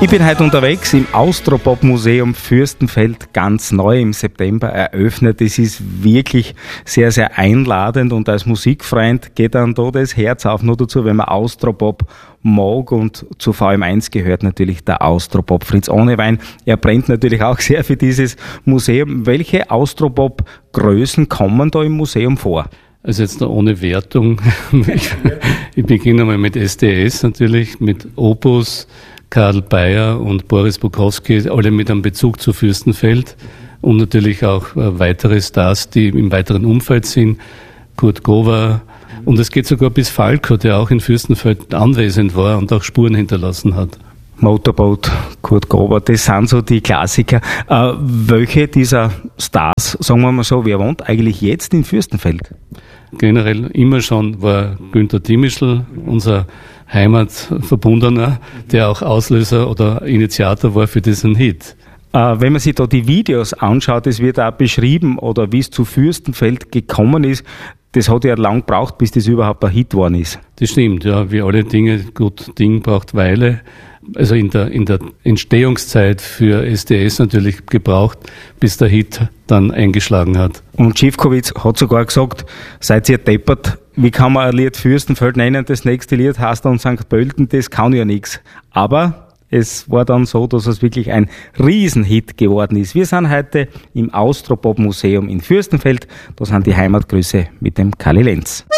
Ich bin heute unterwegs im Austropop-Museum Fürstenfeld, ganz neu im September eröffnet. Es ist wirklich sehr, sehr einladend und als Musikfreund geht dann da das Herz auf. Nur dazu, wenn man Austropop mag, und zu VM1 gehört natürlich der Austropop Fritz Ohnewein. Er brennt natürlich auch sehr für dieses Museum. Welche Austropop-Größen kommen da im Museum vor? Also jetzt noch ohne Wertung. Ich beginne einmal mit SDS natürlich, mit Opus, Karl Bayer und Boris Bukowski, alle mit einem Bezug zu Fürstenfeld und natürlich auch weitere Stars, die im weiteren Umfeld sind, Kurt Gower, und es geht sogar bis Falco, der auch in Fürstenfeld anwesend war und auch Spuren hinterlassen hat. Motorboat, Kurt Gower, das sind so die Klassiker. Welche dieser Stars, sagen wir mal so, wer wohnt eigentlich jetzt in Fürstenfeld? Generell immer schon war Günther Dimischl, unser Heimatverbundener, der auch Auslöser oder Initiator war für diesen Hit. Wenn man sich da die Videos anschaut, es wird auch beschrieben, oder wie es zu Fürstenfeld gekommen ist, das hat ja lang gebraucht, bis das überhaupt ein Hit geworden ist. Das stimmt, ja, wie alle Dinge, gut Ding braucht Weile. Also in der Entstehungszeit für SDS natürlich gebraucht, bis der Hit dann eingeschlagen hat. Und Schifkowitz hat sogar gesagt, seid ihr deppert, wie kann man ein Lied Fürstenfeld nennen, das nächste Lied heißt dann St. Pölten, das kann ja nichts. Aber es war dann so, dass es wirklich ein Riesenhit geworden ist. Wir sind heute im Austropop-Museum in Fürstenfeld, da sind die Heimatgrüße mit dem Kalli Lenz.